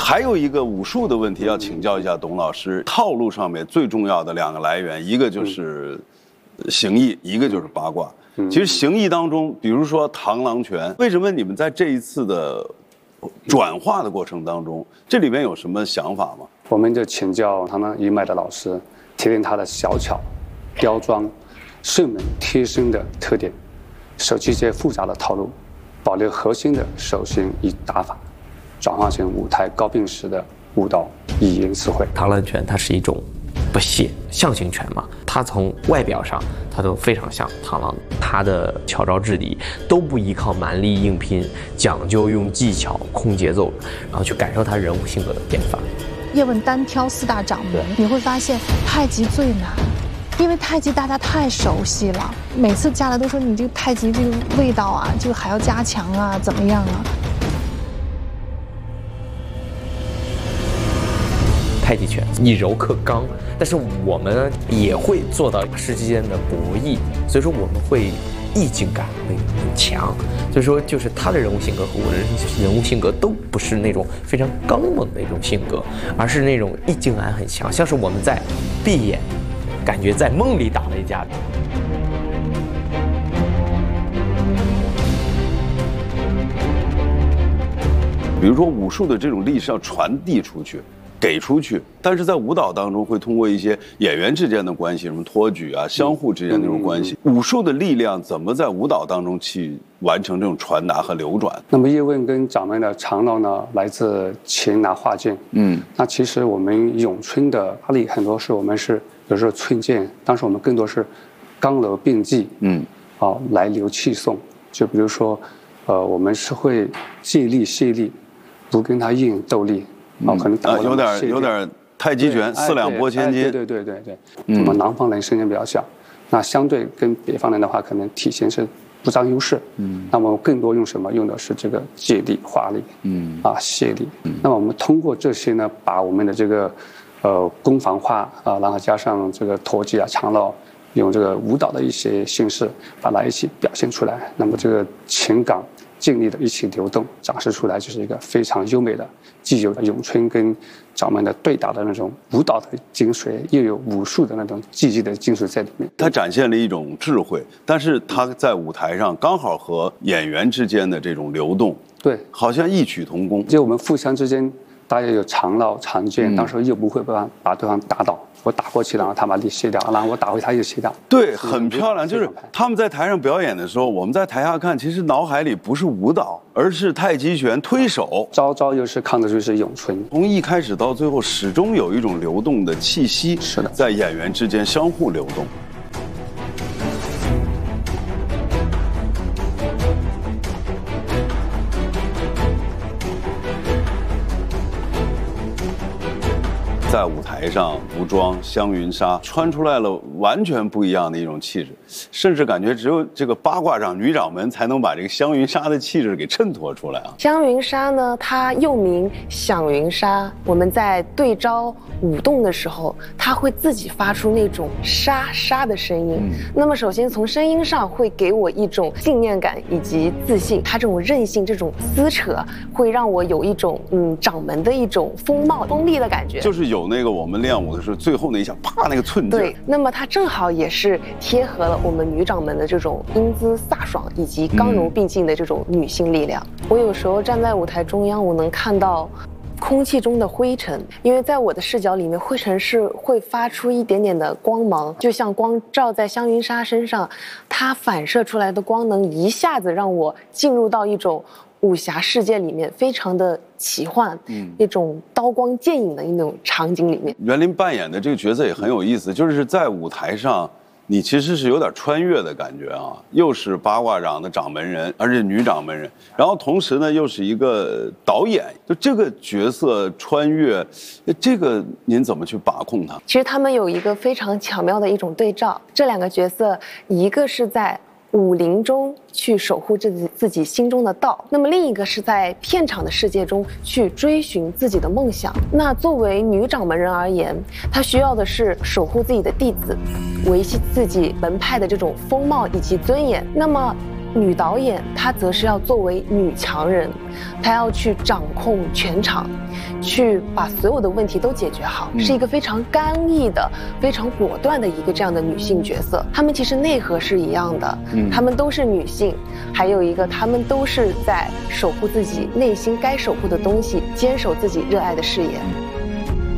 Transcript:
还有一个武术的问题要请教一下董老师，套路上面最重要的2个来源，一个就是形意，一个就是八卦。其实形意当中，比如说螳螂拳，为什么你们在这一次的转化的过程当中，这里面有什么想法吗？ 我们就请教螳螂一脉的老师，提炼它的小巧、刁钻、顺门贴身的特点，舍弃一些复杂的套路，保留核心的手型与打法，转化成舞台高并时的舞蹈语言词汇。 螳螂拳它是一种不懈象形拳嘛，它从外表上它都非常像螳螂，它的巧招制敌都不依靠蛮力硬拼，讲究用技巧控节奏，然后去感受它人物性格的变化。 叶问单挑4大掌门，你会发现太极最难，因为太极大家太熟悉了，每次下来都说你这个太极这个味道啊，这个还要加强啊，怎么样啊？ 太极拳以柔克刚，但是我们也会做到世之间的博弈，所以说我们会意境感会很强，所以说就是他的人物性格和我的人物性格都不是那种非常刚猛的一种性格，而是那种意境感很强，像是我们在闭眼，感觉在梦里打了一架。 比如说武术的这种力是要传递出去。给出去，但是在舞蹈当中会通过一些演员之间的关系，什么托举啊、相互之间的这种关系，武术的力量怎么在舞蹈当中去完成这种传达和流转？ 那么叶问跟掌门的长刀呢，来自擒拿画剑。那其实我们咏春的发力很多是我们是有时候寸剑，当时我们更多是刚柔并济，来留气送。就比如说，我们是会借力卸力，不跟他硬斗力。可能有点太极拳4两拨千斤。 对。我们南方人身形比较小，那相对跟北方人的话，可能体型是不占优势。那么更多用什么？用的是这个借力、化力，卸力。那么我们通过这些呢，把我们的这个攻防化然后加上这个脱技啊、长绕，用这个舞蹈的一些形式把它一起表现出来。那么这个情感尽力的一起流动，展示出来就是一个非常优美的，既有咏春跟掌门的对打的那种舞蹈的精髓，又有武术的那种技艺的精髓在里面。 它展现了一种智慧，但是它在舞台上刚好和演员之间的这种流动， 对， 好像异曲同工。 就我们互相之间，大家有长绕长剑，当时又不会把对方打倒。我打过去，然后他把力卸掉，然后我打回他又卸掉。 对，很漂亮。就是他们在台上表演的时候，我们在台下看，其实脑海里不是舞蹈，而是太极拳推手， 招招又是看得出是咏春。 从一开始到最后，始终有一种流动的气息， 是的， 在演员之间相互流动。在舞台上，服装香云纱穿出来了完全不一样的一种气质，甚至感觉只有这个八卦掌女掌门才能把这个香云纱的气质给衬托出来啊。 香云纱呢，它又名响云纱。我们在对招舞动的时候，它会自己发出那种沙沙的声音。那么首先从声音上会给我一种信念感以及自信，它这种韧性、这种撕扯，会让我有一种掌门的一种风貌锋利的感觉。 就是有那个我们练武的时候最后那一下，啪，那个寸劲。 对，那么它正好也是贴合了我们女掌门的这种英姿飒爽以及刚柔并进的这种女性力量。我有时候站在舞台中央，我能看到空气中的灰尘，因为在我的视角里面，灰尘是会发出一点点的光芒，就像光照在香云纱身上，它反射出来的光能一下子让我进入到一种武侠世界里面，非常的奇幻，那种刀光剑影的那种场景里面。 袁林扮演的这个角色也很有意思，就是在舞台上，你其实是有点穿越的感觉啊，又是八卦掌的掌门人，而且女掌门人，然后同时呢又是一个导演，就这个角色穿越，这个您怎么去把控它？ 其实他们有一个非常巧妙的一种对照，这两个角色，一个是在武林中去守护自己心中的道，那么另一个是在片场的世界中去追寻自己的梦想。那作为女掌门人而言，她需要的是守护自己的弟子，维系自己门派的这种风貌以及尊严。那么女导演她则是要作为女强人，她要去掌控全场，去把所有的问题都解决好，是一个非常刚毅的、非常果断的一个这样的女性角色。她们其实内核是一样的，她们都是女性，还有一个她们都是在守护自己内心该守护的东西，坚守自己热爱的事业。